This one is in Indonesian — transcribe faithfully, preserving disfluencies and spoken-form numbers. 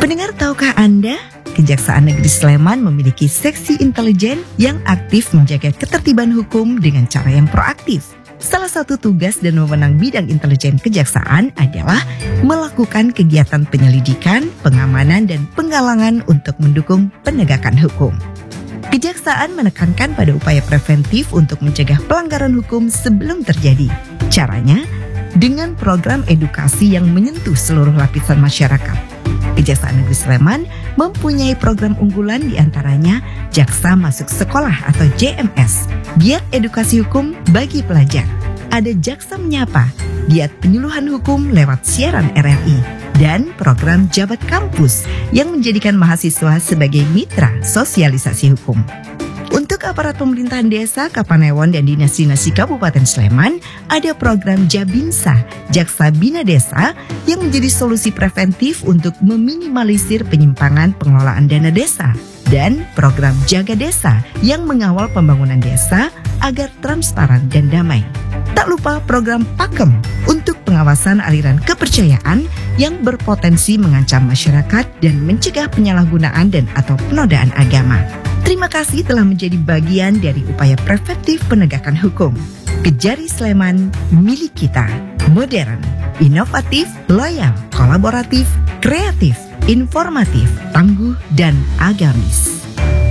Pendengar, tahukah Anda, Kejaksaan Negeri Sleman memiliki seksi intelijen yang aktif menjaga ketertiban hukum dengan cara yang proaktif. Salah satu tugas dan wewenang bidang intelijen kejaksaan adalah melakukan kegiatan penyelidikan, pengamanan, dan penggalangan untuk mendukung penegakan hukum. Kejaksaan menekankan pada upaya preventif untuk mencegah pelanggaran hukum sebelum terjadi. Caranya, dengan program edukasi yang menyentuh seluruh lapisan masyarakat. Kejaksaan Negeri Sleman mempunyai program unggulan diantaranya Jaksa Masuk Sekolah atau J M S, Giat Edukasi Hukum bagi Pelajar. Ada Jaksa Menyapa, giat penyuluhan hukum lewat siaran R R I, dan program Jabat Kampus yang menjadikan mahasiswa sebagai mitra sosialisasi hukum. Untuk aparat pemerintahan desa, Kapanewon, dan dinas-dinasi Kabupaten Sleman, ada program Jabinsa, Jaksa Bina Desa, yang menjadi solusi preventif untuk meminimalisir penyimpangan pengelolaan dana desa, dan program Jaga Desa yang mengawal pembangunan desa agar transparan dan damai. Tak lupa program Pakem untuk pengawasan aliran kepercayaan yang berpotensi mengancam masyarakat dan mencegah penyalahgunaan dan atau penodaan agama. Terima kasih telah menjadi bagian dari upaya preventif penegakan hukum. Kejari Sleman, milik kita. Modern, inovatif, loyal, kolaboratif, kreatif, informatif, tangguh, dan agamis.